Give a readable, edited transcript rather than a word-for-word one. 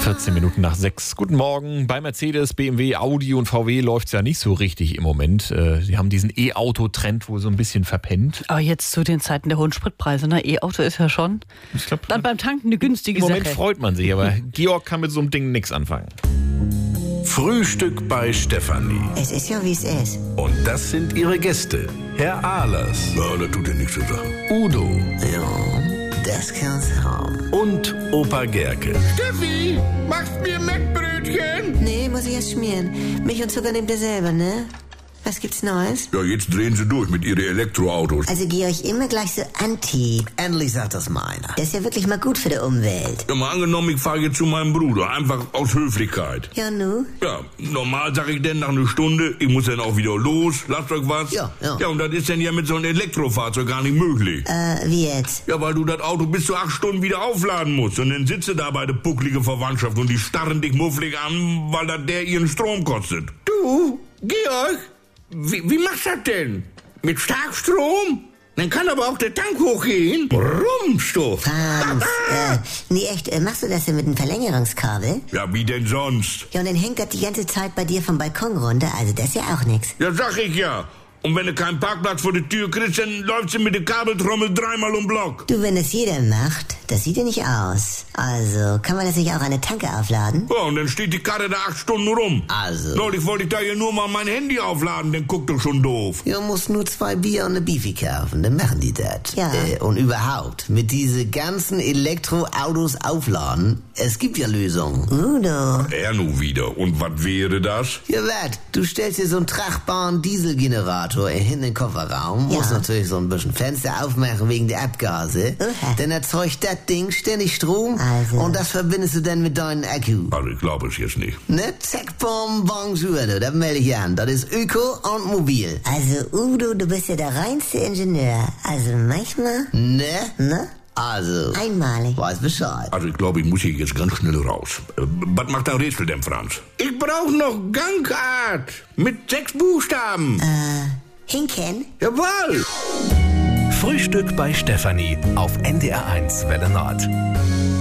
14 Minuten nach 6. Guten Morgen. Bei Mercedes, BMW, Audi und VW läuft es ja nicht so richtig im Moment. Sie haben diesen E-Auto-Trend wohl so ein bisschen verpennt. Aber jetzt zu den Zeiten der hohen Spritpreise, ne? E-Auto ist ja schon Ich glaub, dann beim Tanken eine günstige im Sache. Moment freut man sich, aber Georg kann mit so einem Ding nichts anfangen. Frühstück bei Stefanie. Es ist ja, wie es ist. Und das sind ihre Gäste. Herr Ahlers. Ja, das tut ja nichts zur Sache. Udo. Ja, das kann's haben. Und Opa Gerke. Steffi, machst mir Mettbrötchen? Nee, muss ich erst schmieren. Milch und Zucker nehmt ihr selber, ne? Was gibt's Neues? Ja, jetzt drehen sie durch mit ihren Elektroautos. Also Georg, immer gleich so anti. Endlich sagt das mal einer. Das ist ja wirklich mal gut für die Umwelt. Ja, mal angenommen, ich fahre jetzt zu meinem Bruder. Einfach aus Höflichkeit. Ja, nu? Ja, normal sag ich denn nach einer Stunde, ich muss dann auch wieder los, lasst euch was. Ja. Ja, und das ist dann ja mit so einem Elektrofahrzeug gar nicht möglich. Wie jetzt? Ja, weil du das Auto bis zu 8 Stunden wieder aufladen musst. Und dann sitzt du da bei der bucklige Verwandtschaft und die starren dich mufflig an, weil das der ihren Strom kostet. Du, Georg, wie machst du das denn? Mit Starkstrom? Dann kann aber auch der Tank hochgehen. Rumstoff. Franz, nee, echt, machst du das denn mit einem Verlängerungskabel? Ja, wie denn sonst? Ja, und dann hängt das die ganze Zeit bei dir vom Balkon runter, also das ist ja auch nix. Ja, sag ich ja. Und wenn du keinen Parkplatz vor der Tür kriegst, dann läuft sie mit der Kabeltrommel 3-mal um Block. Du, wenn das jeder macht, das sieht ja nicht aus. Also, kann man das nicht auch an eine Tanke aufladen? Ja, und dann steht die Karre da 8 Stunden rum. Also. Neulich wollte ich da ja nur mal mein Handy aufladen, dann guckt doch schon doof. Ihr musst nur 2 Bier und eine Beefy kaufen, dann machen die das. Ja. Und überhaupt, mit diese ganzen Elektroautos aufladen, es gibt ja Lösungen. Udo. Er nu wieder. Und was wäre das? Ja, wat? Du stellst dir so einen tragbaren Dieselgenerator in den Kofferraum, Ja. musst natürlich so ein bisschen Fenster aufmachen wegen der Abgase. Oha. Dann erzeugt das Ding ständig Strom Also. und das verbindest du dann mit deinem Akku. Also ich glaube es jetzt nicht. Ne? Zack, bom, bonjour, du, das melde ich an. Das ist Öko und mobil. Also, Udo, du bist ja der reinste Ingenieur. Also, manchmal, Ne? Also, einmalig. weiß Bescheid. Also ich glaube, ich muss hier jetzt ganz schnell raus. Was macht der Rätsel denn, Franz? Ich brauche noch Gangart mit 6 Buchstaben. Hinken? Jawohl. Frühstück bei Stefanie auf NDR1 Welle Nord.